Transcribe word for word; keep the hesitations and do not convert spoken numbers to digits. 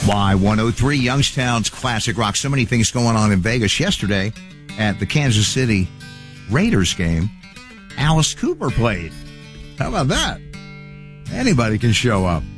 Y one oh three, Youngstown's Classic Rock. So many things going on in Vegas. Yesterday at the Kansas City Raiders game, Alice Cooper played. How about that? Anybody can show up.